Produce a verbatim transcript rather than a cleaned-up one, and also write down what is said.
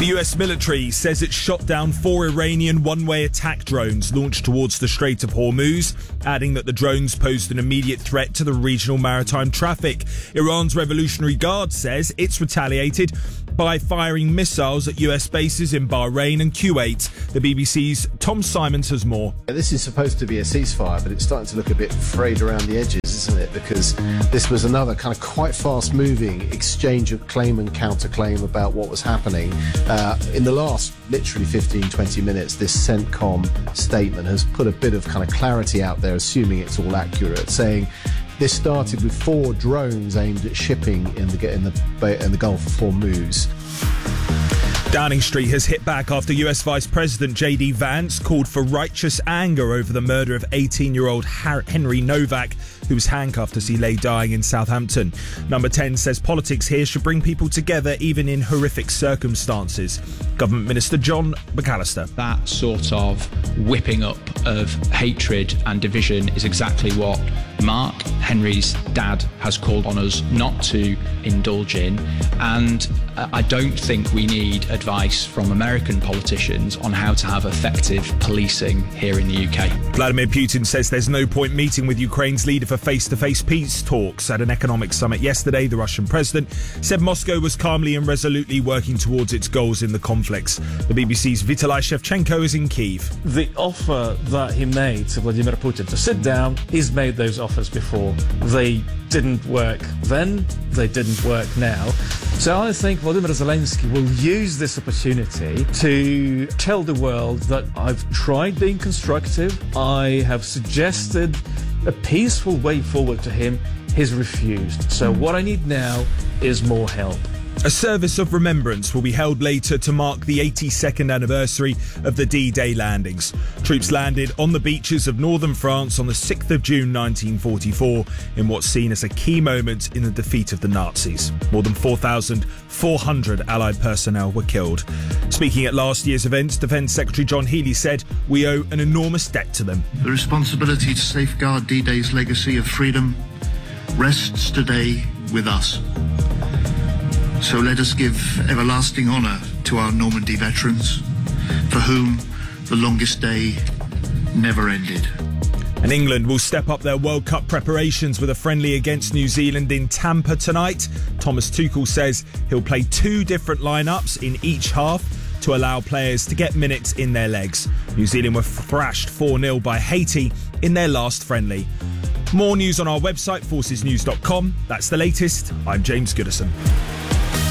The U S military says it shot down four Iranian one-way attack drones launched towards the Strait of Hormuz, adding that the drones posed an immediate threat to the regional maritime traffic. Iran's Revolutionary Guard says it's retaliated by firing missiles at U S bases in Bahrain and Kuwait. The B B C's Tom Simons has more. This is supposed to be a ceasefire, but it's starting to look a bit frayed around the edges, isn't it? Because this was another kind of quite fast-moving exchange of claim and counterclaim about what was happening. Uh, in the last literally fifteen, twenty minutes, this CENTCOM statement has put a bit of kind of clarity out there, assuming it's all accurate, saying this started with four drones aimed at shipping in the in the in the Gulf of Hormuz. Downing Street has hit back after U S Vice President J D Vance called for righteous anger over the murder of eighteen-year-old Henry Novak, who was handcuffed as he lay dying in Southampton. Number ten says politics here should bring people together even in horrific circumstances. Government Minister John McAllister. That sort of whipping up of hatred and division is exactly what Mark, Henry's dad, has called on us not to indulge in. And I don't think we need advice from American politicians on how to have effective policing here in the U K. Vladimir Putin says there's no point meeting with Ukraine's leader for face-to-face peace talks. At an economic summit yesterday, the Russian president said Moscow was calmly and resolutely working towards its goals in the conflicts. The B B C's Vitaly Shevchenko is in Kyiv. The offer that he made to Vladimir Putin to sit down, he's made those offers before. They didn't work then, they didn't work now. So I think Volodymyr Zelensky will use this opportunity to tell the world that I've tried being constructive, I have suggested a peaceful way forward to him, he's refused. So what I need now is more help. A service of remembrance will be held later to mark the eighty-second anniversary of the D-Day landings. Troops landed on the beaches of northern France on the sixth of June nineteen forty-four in what's seen as a key moment in the defeat of the Nazis. More than four thousand four hundred Allied personnel were killed. Speaking at last year's event, Defence Secretary John Healey said, "We owe an enormous debt to them." The responsibility to safeguard D-Day's legacy of freedom rests today with us. So let us give everlasting honour to our Normandy veterans, for whom the longest day never ended. And England will step up their World Cup preparations with a friendly against New Zealand in Tampa tonight. Thomas Tuchel says he'll play two different lineups in each half to allow players to get minutes in their legs. New Zealand were thrashed four nil by Haiti in their last friendly. More news on our website, forces news dot com. That's the latest. I'm James Goodison.